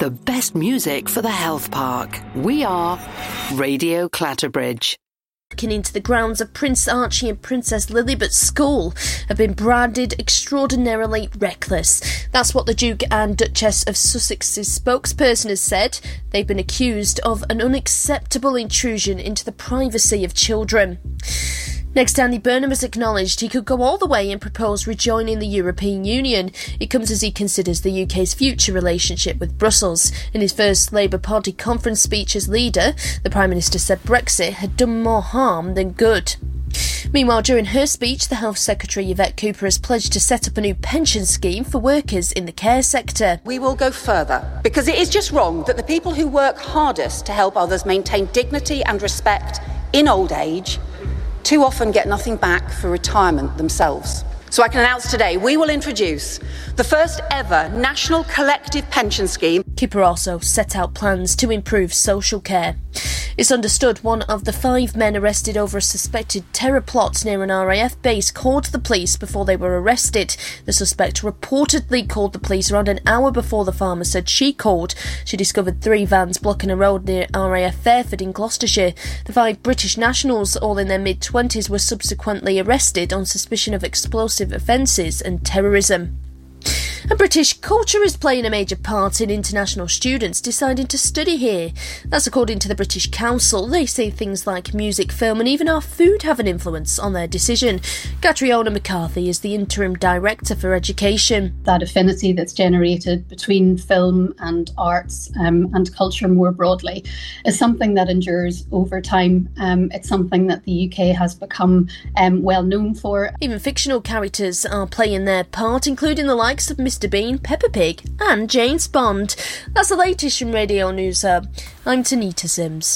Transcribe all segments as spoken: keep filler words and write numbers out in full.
the best music for the health park. We are Radio Clatterbridge. Looking into the grounds of Prince Archie and Princess Lilibet's school have been branded extraordinarily reckless. That's what the Duke and Duchess of Sussex's spokesperson has said. They've been accused of an unacceptable intrusion into the privacy of children. Next, Andy Burnham has acknowledged he could go all the way and propose rejoining the European Union. It comes as he considers the U K's future relationship with Brussels. In his first Labour Party conference speech as leader, the Prime Minister said Brexit had done more harm than good. Meanwhile, during her speech, the Health Secretary Yvette Cooper has pledged to set up a new pension scheme for workers in the care sector. We will go further, because it is just wrong that the people who work hardest to help others maintain dignity and respect in old age too often get nothing back for retirement themselves. So I can announce today we will introduce the first ever national collective pension scheme. Cooper also set out plans to improve social care. It's understood one of the five men arrested over a suspected terror plot near an R A F base called the police before they were arrested. The suspect reportedly called the police around an hour before the farmer said she called. She discovered three vans blocking a road near R A F Fairford in Gloucestershire. The five British nationals, all in their mid-twenties, were subsequently arrested on suspicion of explosive offences and terrorism. And British culture is playing a major part in international students deciding to study here. That's according to the British Council. They say things like music, film and even our food have an influence on their decision. Catriona McCarthy is the Interim Director for Education. That affinity that's generated between film and arts um, and culture more broadly is something that endures over time. Um, it's something that the U K has become um, well known for. Even fictional characters are playing their part, including the likes of Mister Bean, Peppa Pig and James Bond. That's the latest from Radio News Hub. I'm Tanita Sims.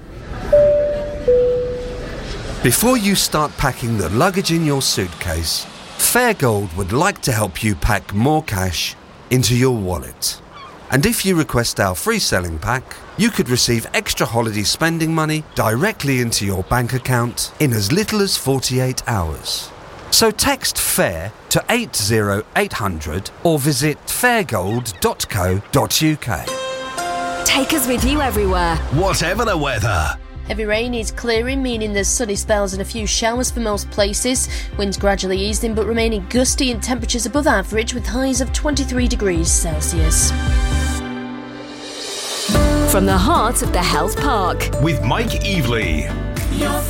Before you start packing the luggage in your suitcase, Fairgold would like to help you pack more cash into your wallet. And if you request our free selling pack, you could receive extra holiday spending money directly into your bank account in as little as forty-eight hours. So text FAIR to eight zero eight hundred or visit fairgold dot co dot uk. Take us with you everywhere, whatever the weather. Heavy rain is clearing, meaning there's sunny spells and a few showers for most places. Winds gradually easing but remaining gusty and temperatures above average with highs of twenty-three degrees Celsius. From the heart of the health park with Mike Evely.